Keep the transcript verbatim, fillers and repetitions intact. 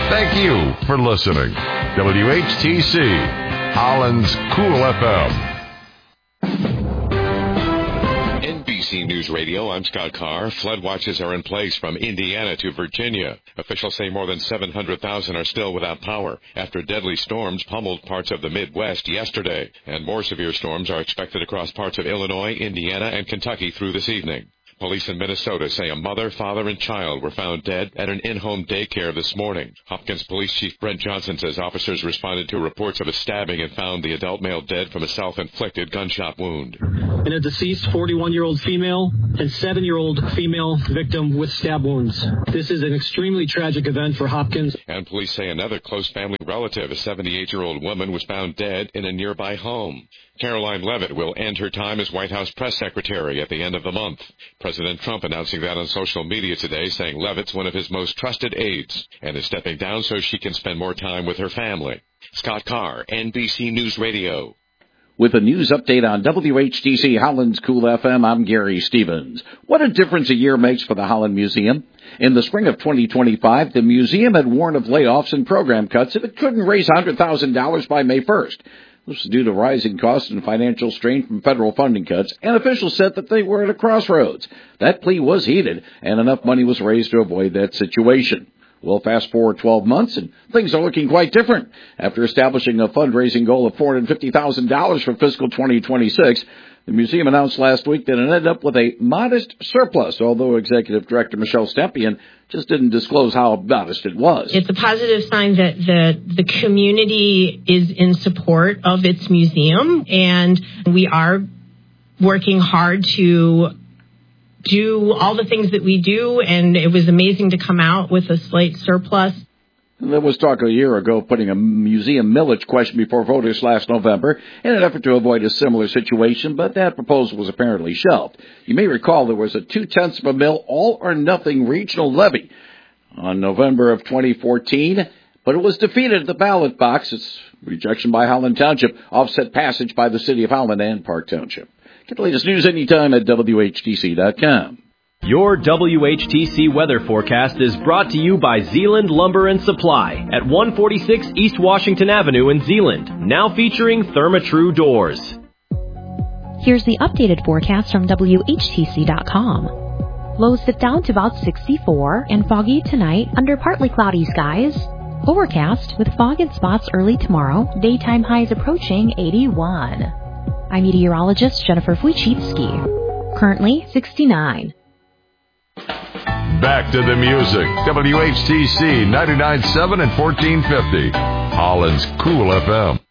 Thank you for listening. W H T C, Holland's Cool F M. N B C News Radio, I'm Scott Carr. Flood watches are in place from Indiana to Virginia. Officials say more than seven hundred thousand are still without power after deadly storms pummeled parts of the Midwest yesterday. And more severe storms are expected across parts of Illinois, Indiana, and Kentucky through this evening. Police in Minnesota say a mother, father, and child were found dead at an in-home daycare this morning. Hopkins Police Chief Brent Johnson says officers responded to reports of a stabbing and found the adult male dead from a self-inflicted gunshot wound. And a deceased forty-one-year-old female and seven-year-old female victim with stab wounds. This is an extremely tragic event for Hopkins. And police say another close family relative, a seventy-eight-year-old woman, was found dead in a nearby home. Caroline Leavitt will end her time as White House press secretary at the end of the month. President Trump announcing that on social media today, saying Leavitt's one of his most trusted aides and is stepping down so she can spend more time with her family. Scott Carr, N B C News Radio. With a news update on W H T C Holland's Cool F M, I'm Gary Stevens. What a difference a year makes for the Holland Museum. In the spring of twenty twenty-five, the museum had warned of layoffs and program cuts if it couldn't raise one hundred thousand dollars by May first. This was due to rising costs and financial strain from federal funding cuts, and officials said that they were at a crossroads. That plea was heeded, and enough money was raised to avoid that situation. Well, fast forward twelve months, and things are looking quite different. After establishing a fundraising goal of four hundred fifty thousand dollars for fiscal twenty twenty-six, the museum announced last week that it ended up with a modest surplus, although Executive Director Michelle Stempian just didn't disclose how modest it was. It's a positive sign that the, the community is in support of its museum, and we are working hard to do all the things that we do, and it was amazing to come out with a slight surplus. There was talk a year ago of putting a museum millage question before voters last November in an effort to avoid a similar situation, but that proposal was apparently shelved. You may recall there was a two-tenths of a mil all-or-nothing regional levy on November of twenty fourteen, but it was defeated at the ballot box. Its rejection by Holland Township offset passage by the City of Holland and Park Township. Get the latest news anytime at W H T C dot com. Your W H T C weather forecast is brought to you by Zeeland Lumber and Supply at one forty-six East Washington Avenue in Zeeland, now featuring Therma-Tru doors. Here's the updated forecast from W H T C dot com. Lows dip down to about sixty-four and foggy tonight under partly cloudy skies. Overcast with fog in spots early tomorrow, daytime highs approaching eighty-one. I'm meteorologist Jennifer Wojcicki. Currently sixty-nine. Back to the music. W H T C ninety-nine point seven and fourteen fifty. Holland's Cool F M.